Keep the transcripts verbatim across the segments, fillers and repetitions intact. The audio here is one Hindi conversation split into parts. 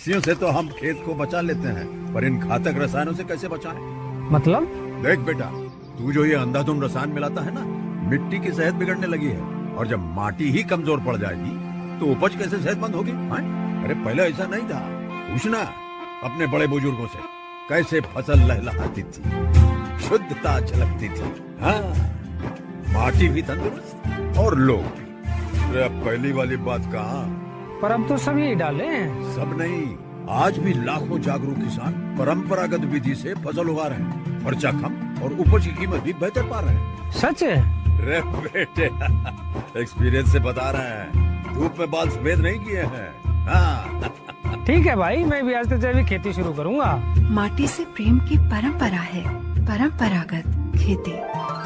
पक्षियों से तो हम खेत को बचा लेते हैं, पर इन घातक रसायनों से कैसे बचाएं? मतलब? देख बेटा, तू जो ये अंधाधुंध रसायन मिलाता है ना, मिट्टी की सेहत बिगड़ने लगी है। और जब माटी ही कमजोर पड़ जाएगी तो उपज कैसे सेहतमंद होगी? हाँ? अरे पहले ऐसा नहीं था। पूछना अपने बड़े बुजुर्गों से, कैसे फसल लहलहाती थी, शुद्धता झलकती थी। हाँ, माटी भी तंदुरुस्त और लोग भी। अरे अब पहली वाली बात कहाँ? पर अब तो सभी डाले हैं। सब नहीं, आज भी लाखों जागरूक किसान परंपरागत विधि से फसल उगा रहे हैं। खर्चा कम और उपज की कीमत भी बेहतर पा रहे हैं। सच है? रे बेटे, एक्सपीरियंस से बता रहे हैं, धूप में बाल सफेद नहीं किए हैं। हाँ। ठीक है भाई, मैं भी आज से जैविक खेती शुरू करूंगा। माटी से प्रेम की परंपरा है, परंपरागत खेती।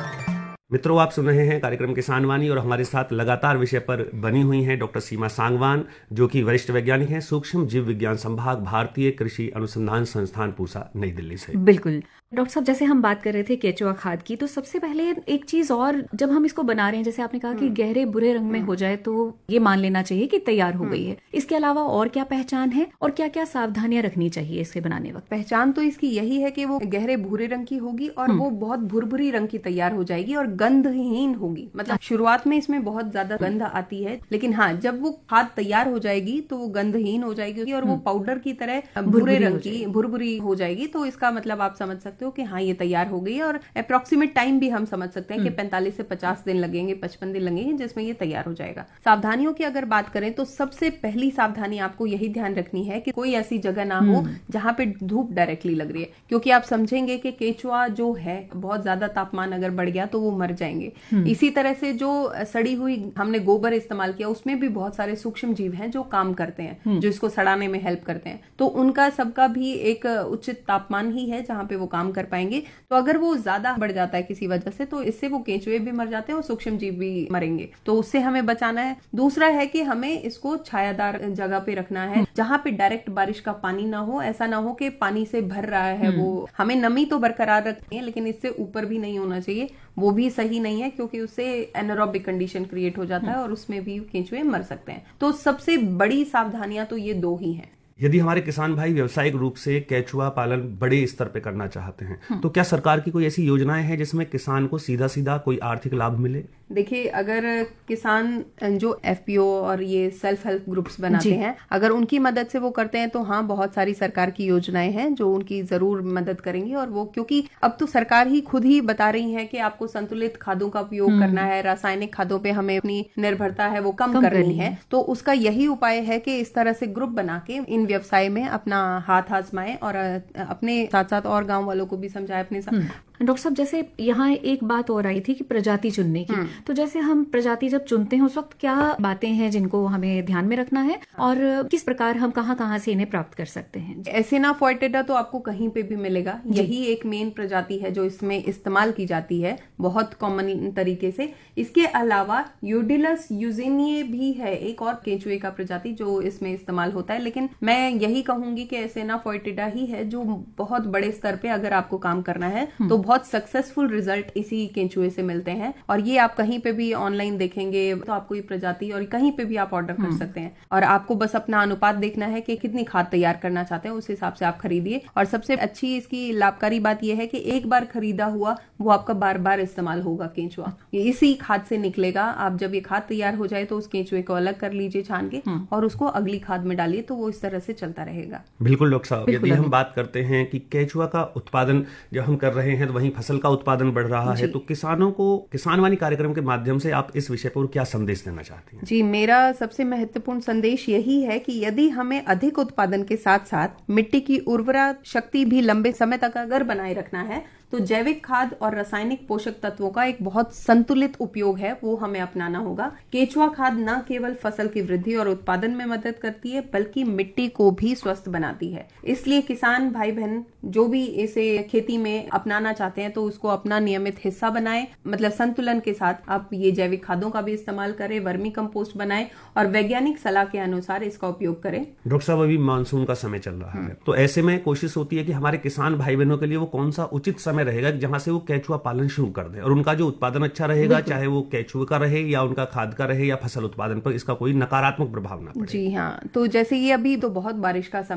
मित्रों, आप सुन रहे हैं कार्यक्रम किसान वाणी और हमारे साथ लगातार विषय पर बनी हुई हैं डॉक्टर सीमा सांगवान, जो कि वरिष्ठ वैज्ञानिक हैं, सूक्ष्म जीव विज्ञान संभाग, भारतीय कृषि अनुसंधान संस्थान पूसा, नई दिल्ली से। बिल्कुल डॉक्टर साहब, जैसे हम बात कर रहे थे केचुआ खाद की, तो सबसे पहले एक चीज और, जब हम इसको बना रहे हैं, जैसे आपने कहा कि गहरे भूरे रंग में हो जाए तो ये मान लेना चाहिए कि तैयार हो गई है। इसके अलावा और क्या पहचान है और क्या क्या सावधानियां रखनी चाहिए इसके बनाने वक्त? पहचान तो इसकी यही है कि वो गहरे भूरे रंग की होगी और वो बहुत भुरभुरी रंग की तैयार हो जाएगी और गंधहीन होगी। मतलब शुरुआत में इसमें बहुत ज्यादा गंध आती है, लेकिन हाँ, जब वो खाद तैयार हो जाएगी तो वो गंधहीन हो जाएगी और वो पाउडर की तरह भूरे रंग की भुरभुरी हो जाएगी। तो इसका मतलब आप समझ सकते हो कि हाँ, ये तैयार हो गई है। और अप्रोक्सीमेट टाइम भी हम समझ सकते हैं कि पैंतालीस से पचास दिन लगेंगे, पचपन दिन लगेंगे, जिसमें ये तैयार हो जाएगा। सावधानियों की अगर बात करें तो सबसे पहली सावधानी आपको यही ध्यान रखनी है कि कोई ऐसी जगह ना हो जहां पे धूप डायरेक्टली लग रही है, क्योंकि आप समझेंगे कि केचुआ जो है, बहुत ज्यादा तापमान अगर बढ़ गया तो वो मर जाएंगे। इसी तरह से जो सड़ी हुई हमने गोबर इस्तेमाल किया, उसमें भी बहुत सारे सूक्ष्म जीव हैं जो काम करते हैं, जो इसको सड़ाने में हेल्प करते हैं। तो उनका सबका भी एक उचित तापमान ही है जहां पे वो काम कर पाएंगे। तो अगर वो ज्यादा बढ़ जाता है किसी वजह से, तो इससे वो केंचुए भी मर जाते हैं और सूक्ष्म जीव भी मरेंगे। तो उससे हमें बचाना है। दूसरा है कि हमें इसको छायादार जगह पे रखना है, जहां पे डायरेक्ट बारिश का पानी ना हो। ऐसा ना हो कि पानी से भर रहा है वो, हमें नमी तो बरकरार रखनी है, लेकिन इससे ऊपर भी नहीं होना चाहिए। वो भी सही नहीं है, क्योंकि उससे एनारोबिक कंडीशन क्रिएट हो जाता है और उसमें भी केंचुए मर सकते हैं। तो सबसे बड़ी सावधानियां तो ये दो ही हैं। यदि हमारे किसान भाई व्यावसायिक रूप से केचुआ पालन बड़े स्तर पे करना चाहते हैं, तो क्या सरकार की कोई ऐसी योजनाएं हैं जिसमें किसान को सीधा सीधा कोई आर्थिक लाभ मिले? देखिए, अगर किसान जो एफपीओ और ये सेल्फ हेल्प ग्रुप्स बनाते हैं, अगर उनकी मदद से वो करते हैं तो हाँ, बहुत सारी सरकार की योजनाएं हैं जो उनकी जरूर मदद करेंगी। और वो, क्योंकि अब तो सरकार ही खुद ही बता रही है कि आपको संतुलित खादों का उपयोग करना है, रासायनिक खादों पे हमें अपनी निर्भरता है वो कम, कम करनी है। तो उसका यही उपाय है कि इस तरह से ग्रुप बना के इन व्यवसाय में अपना हाथ आजमाएं और अपने साथ साथ और गांव वालों को भी समझाएं अपने साथ। डॉक्टर साहब, जैसे यहाँ एक बात और आई थी कि प्रजाति चुनने की, तो जैसे हम प्रजाति जब चुनते हैं उस वक्त क्या बातें हैं जिनको हमें ध्यान में रखना है और किस प्रकार हम कहाँ कहाँ से इन्हें प्राप्त कर सकते हैं? एसिना फोएटिडा तो आपको कहीं पे भी मिलेगा। यही एक मेन प्रजाति है जो इसमें इस्तेमाल की जाती है बहुत कॉमन तरीके से। इसके अलावा यूडिलस यूजेनिए भी है, एक और केंचुए का प्रजाति जो इसमें इस्तेमाल होता है। लेकिन मैं यही कहूंगी कि एसिना फोएटिडा ही है जो बहुत बड़े स्तर पे अगर आपको काम करना है तो बहुत सक्सेसफुल रिजल्ट इसी केंचुए से मिलते हैं। और ये आप कहीं पे भी ऑनलाइन देखेंगे तो आपको ये प्रजाति और कहीं पे भी आप ऑर्डर कर सकते हैं। और आपको बस अपना अनुपात देखना है कि कितनी खाद तैयार करना चाहते हैं, उस हिसाब से आप खरीदिए। और सबसे अच्छी इसकी लाभकारी बात यह है कि एक बार खरीदा हुआ वो आपका बार बार इस्तेमाल होगा केंचुआ। ये इसी खाद से निकलेगा। आप जब ये खाद तैयार हो जाए तो उस केंचुए को अलग कर लीजिए छान के और उसको अगली खाद में डालिए, तो वो इस तरह से चलता रहेगा। बिल्कुल डॉक्टर साहब, यदि हम बात करते हैं कि केंचुआ का उत्पादन जब हम कर रहे हैं तो वहीं फसल का उत्पादन बढ़ रहा है, तो किसानों को किसान वाणी कार्यक्रम के माध्यम से आप इस विषय पर क्या संदेश देना चाहती हैं? जी, मेरा सबसे महत्वपूर्ण संदेश यही है कि यदि हमें अधिक उत्पादन के साथ साथ मिट्टी की उर्वरा शक्ति भी लंबे समय तक अगर बनाए रखना है, तो जैविक खाद और रासायनिक पोषक तत्वों का एक बहुत संतुलित उपयोग है, वो हमें अपनाना होगा। केंचुआ खाद न केवल फसल की वृद्धि और उत्पादन में मदद करती है, बल्कि मिट्टी को भी स्वस्थ बनाती है। इसलिए किसान भाई बहन जो भी इसे खेती में अपनाना चाहते हैं तो उसको अपना नियमित हिस्सा बनाएं। मतलब संतुलन के साथ आप ये जैविक खादों का भी इस्तेमाल करें, वर्मी कंपोस्ट बनाएं और वैज्ञानिक सलाह के अनुसार इसका उपयोग करें। डॉक्टर साहब, अभी मानसून का समय चल रहा है, तो ऐसे में कोशिश होती है कि हमारे किसान भाई बहनों के लिए वो कौन सा उचित समय रहेगा जहां से वो केंचुआ पालन शुरू कर दें और उनका जो उत्पादन अच्छा रहेगा, चाहे वो केंचुए का रहे या उनका खाद का रहे या फसल उत्पादन पर इसका कोई नकारात्मक प्रभाव ना पड़े। जी हाँ, तो जैसे ये अभी तो बहुत बारिश का समय